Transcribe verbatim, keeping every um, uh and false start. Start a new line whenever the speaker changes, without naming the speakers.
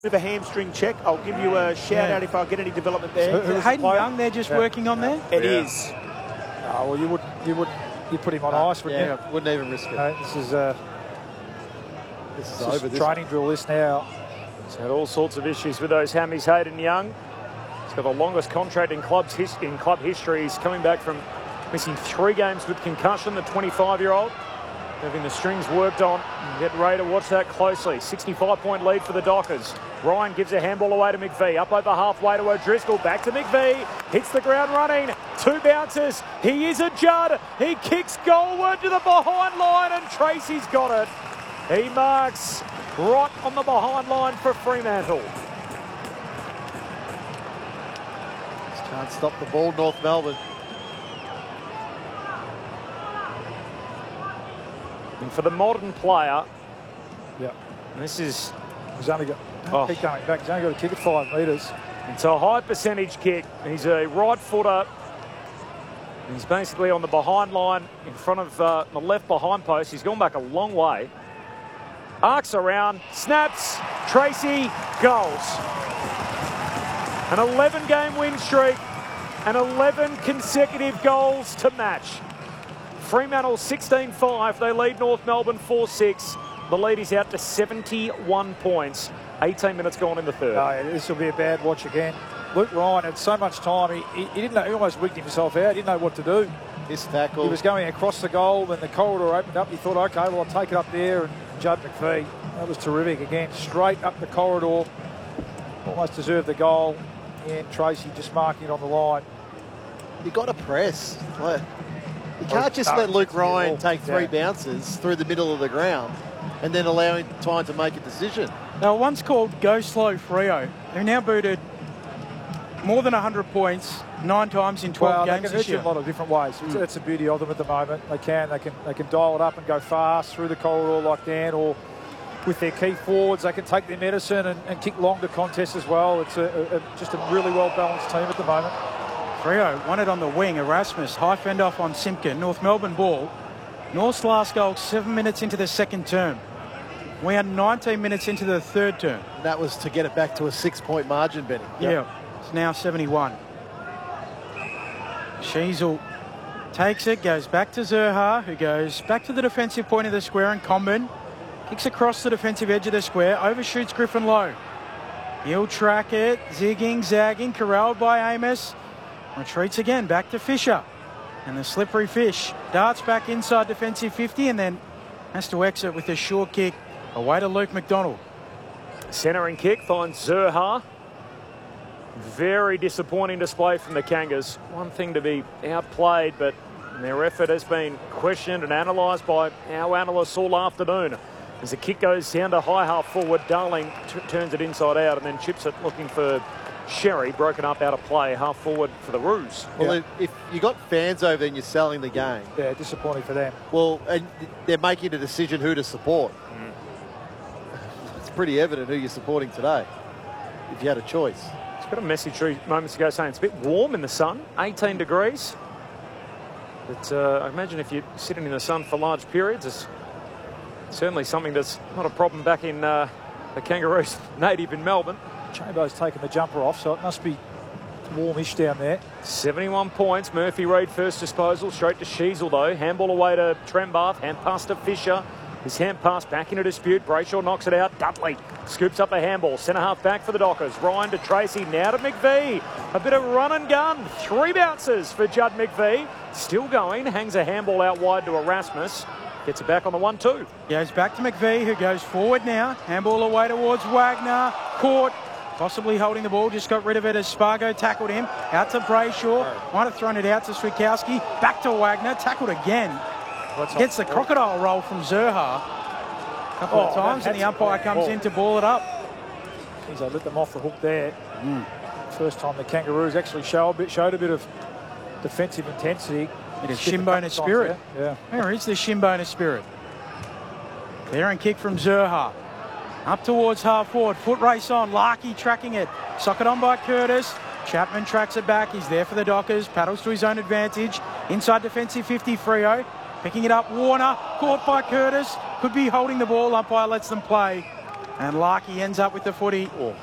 With a hamstring check, I'll give you a shout
Yeah.
out if I get any development there.
Who- who's
Hayden
the player?
Young, they're just
Yeah.
working on there.
It
Yeah.
is.
Oh, well, you would you would you put him on
Uh,
ice, wouldn't
yeah,
you?
wouldn't even risk it.
No, this is uh,
This is
this
over.
is
This
training drill. This now.
He's had all sorts of issues with those hammies, Hayden Young. He's got the longest contract in club's his, in club history. He's coming back from missing three games with concussion, the twenty-five-year-old. Having the strings worked on. Get ready to watch that closely. sixty-five point lead for the Dockers. Ryan gives a handball away to McVee. Up over halfway to O'Driscoll. Back to McVee. Hits the ground running. Two bounces. He is a Judd. He kicks goalward to the behind line and Tracy's got it. He marks right on the behind line for Fremantle.
Just can't stop the ball, North Melbourne.
And for the modern player,
Yeah,
this is
he's only got.
Oh.
Keep going back. He's only got to kick it five metres.
it's a high percentage kick. He's a right footer. He's basically on the behind line in front of uh, the left behind post. He's gone back a long way. Arcs around, snaps, Tracy, goals. An eleven game win streak and eleven consecutive goals to match. Fremantle sixteen five, they lead North Melbourne four six. The lead is out to seventy-one points. eighteen minutes gone in the third.
No, yeah, this will be a bad watch again. Luke Ryan had so much time. He, he, he didn't know. He almost wigged himself out. He didn't know what to do.
This tackle.
He was going across the goal, then the corridor opened up. He thought, okay, well, I'll take it up there. And Judd McVee, that was terrific again. Straight up the corridor. Almost deserved the goal. And Tracy just marking it on the line.
You got to press. Like, you
Well,
can't just
no,
let Luke
it's
Ryan
all-
take three
yeah.
bounces through the middle of the ground and then allow him time to make a decision.
They were once called Go Slow Freo. They're now booted more than one hundred points nine times in twelve
Well, they
games
can hurt
this
you
year.
in a lot of different ways. Mm. That's the beauty of them at the moment. They can, they can, they can dial it up and go fast through the corridor like that, or with their key forwards, they can take their medicine and, and kick long to contest as well. It's a, a, a, just a really well balanced team at the moment.
Freo won it on the wing. Erasmus, high fend off on Simpkin. North Melbourne ball. North's last goal seven minutes into the second term. We are nineteen minutes into the third term.
And that was to get it back to a six-point margin, Benny.
Yeah, it's now seventy-one. Sheasel takes it, goes back to Zerha, who goes back to the defensive point of the square, and Comben kicks across the defensive edge of the square, overshoots Griffin Lowe. He'll track it, zigging, zagging, corralled by Amos. Retreats again, back to Fisher. And the slippery fish darts back inside defensive fifty and then has to exit with a short kick away to Luke McDonald.
Centering kick finds Zerha. Very disappointing display from the Kangas. One thing to be outplayed, but their effort has been questioned and analysed by our analysts all afternoon. As the kick goes down to high half forward, Darling t turns it inside out and then chips it looking for Sherry, broken up out of play, half forward for the Roos.
Well,
Yeah.
if you got fans over there and you're selling the game,
Yeah, disappointing for them.
well, and they're making a decision who to support. It's pretty evident who you're supporting today, if you had a choice.
It's got a message through moments ago saying it's a bit warm in the sun, eighteen degrees. But uh, I imagine if you're sitting in the sun for large periods, it's certainly something that's not a problem back in uh, the Kangaroos native in Melbourne.
Chambo's taken the jumper off, so it must be warmish down there.
seventy-one points. Murphy Reid first disposal. Straight to Sheasel though. Handball away to Trembath. Hand pass to Fisher. His hand pass back into dispute. Brayshaw knocks it out. Dudley scoops up a handball. Centre half back for the Dockers. Ryan to Tracy. Now to McVee. A bit of run and gun. Three bounces for Judd McVee. Still going. Hangs a handball out wide to Erasmus. Gets it back on the one two.
Goes back to McVee, who goes forward now. Handball away towards Wagner. Caught. Possibly holding the ball. Just got rid of it as Spargo tackled him. Out to Brayshaw. Might have thrown it out to Switkowski. Back to Wagner. Tackled again.
What's
Gets the
off-
crocodile roll from Zerha a couple
Oh,
of times,
that-
and the
that's a
umpire
great
comes
ball.
in to ball it up.
Geez, they let them off the hook there. First time the Kangaroos actually show a bit, showed a bit of defensive intensity.
It is
Skipped a
Shinbone
couple
of
times
spirit.
there. Yeah.
Where is the Shinbone of spirit? Clearing kick from Zerha. Up towards half forward. Foot race on. Larkey tracking it. Socket on by Curtis. Chapman tracks it back. He's there for the Dockers. Paddles to his own advantage. Inside defensive fifty, Freo. Picking it up, Warner. Caught by Curtis. Could be holding the ball. Umpire lets them play. And Larkey ends up with the footy.
Oh,